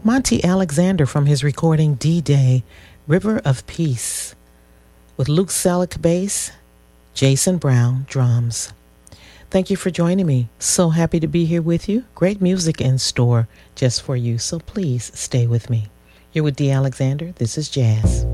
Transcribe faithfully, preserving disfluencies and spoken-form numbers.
Monty Alexander from his recording D-Day, River of Peace, with Luke Selleck bass, Jason Brown drums. Thank you for joining me. So happy to be here with you. Great music in store just for you, so please stay with me. You're with Dee Alexander. This is Jazz.